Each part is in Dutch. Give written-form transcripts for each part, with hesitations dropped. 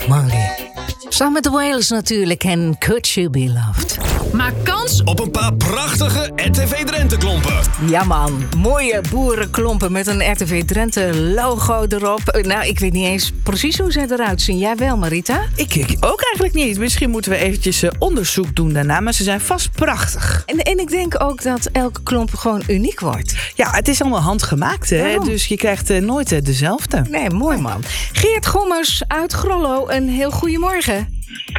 Bob Marley. Samen met de Wales natuurlijk en Could You Be Loved. Maak kans op een paar prachtige RTV Drenthe-klompen. Ja man, mooie boerenklompen met een RTV Drenthe logo erop. Nou, ik weet niet eens precies hoe ze eruit zien. Jij wel, Marita? Ik ook eigenlijk niet. Misschien moeten we eventjes onderzoek doen daarna. Maar ze zijn vast prachtig. En ik denk ook dat elke klomp gewoon uniek wordt. Ja, het is allemaal handgemaakt, hè? Waarom? Dus je krijgt nooit dezelfde. Nee, mooi man. Geert Gommers uit Grollo, een heel goeiemorgen.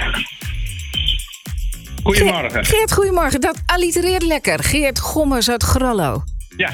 Goedemorgen. Geert, goedemorgen. Dat allitereert lekker. Geert Gommers uit Grollo. Ja.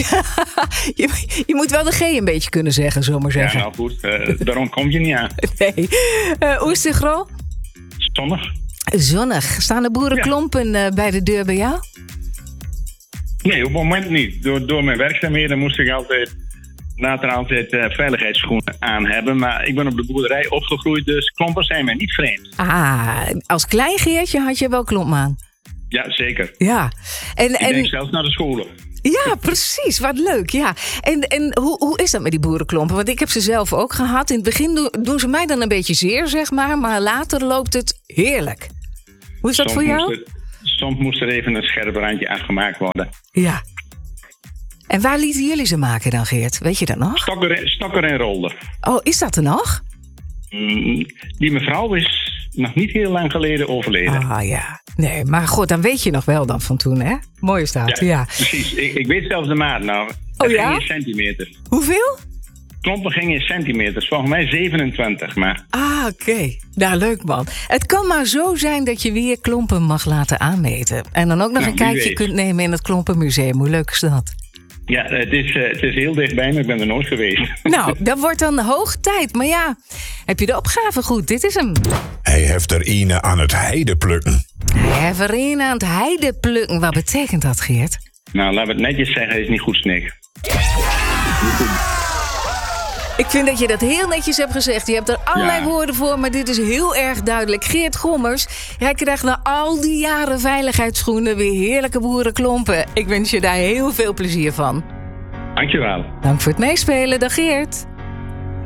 je moet wel de G een beetje kunnen zeggen, zullen we maar zeggen. Ja, nou goed. Daarom kom je niet aan. Nee. Hoe is het in Grol? Zonnig. Zonnig. Staan de boerenklompen bij de deur bij jou? Nee, op het moment niet. Door mijn werkzaamheden moest ik later altijd veiligheidsschoenen aan hebben. Maar ik ben op de boerderij opgegroeid, dus klompen zijn mij niet vreemd. Ah, als klein Geertje had je wel klomp aan. Ja, zeker. Ja. Ik denk zelfs naar de scholen. Ja, precies. Wat leuk, ja. En hoe is dat met die boerenklompen? Want ik heb ze zelf ook gehad. In het begin doen ze mij dan een beetje zeer, zeg maar later loopt het heerlijk. Hoe is dat voor jou? Soms moest er even een scherp randje afgemaakt worden. Ja. En waar lieten jullie ze maken dan, Geert? Weet je dat nog? Stokker en rolder. Oh, is dat er nog? Die mevrouw is nog niet heel lang geleden overleden. Ah ja. Nee, maar goed, dan weet je nog wel dan van toen, hè? Mooi staat, ja. Precies. Ik weet zelfs de maat nou. Oh ja? Ging in centimeter. Hoeveel? Klompen gingen in centimeters. Volgens mij 27, maar... Ah, oké. Nou, leuk man. Het kan maar zo zijn dat je weer klompen mag laten aanmeten. En dan ook nog een kijkje kunt nemen in het Klompenmuseum. Hoe leuk is dat? Ja, het is heel dichtbij, maar ik ben er nooit geweest. Nou, dat wordt dan hoog tijd. Maar ja, heb je de opgave goed? Dit is hem. Hij heeft er ene aan het heide plukken. Hij heeft er een aan het heide plukken. Wat betekent dat, Geert? Nou, laten we het netjes zeggen, is niet goed, Snik. Ik vind dat je dat heel netjes hebt gezegd. Je hebt er allerlei woorden voor, maar dit is heel erg duidelijk. Geert Gommers, hij krijgt na al die jaren veiligheidsschoenen weer heerlijke boerenklompen. Ik wens je daar heel veel plezier van. Dankjewel. Dank voor het meespelen. Dag Geert.